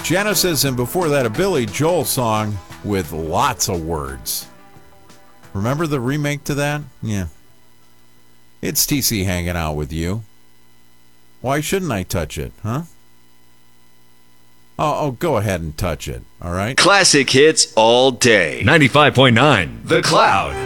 Genesis, and before that, a Billy Joel song with lots of words. Remember the remake to that? Yeah. It's TC hanging out with you. Why shouldn't I touch it, huh? Oh, go ahead and touch it, all right? Classic hits all day. 95.9 The Cloud.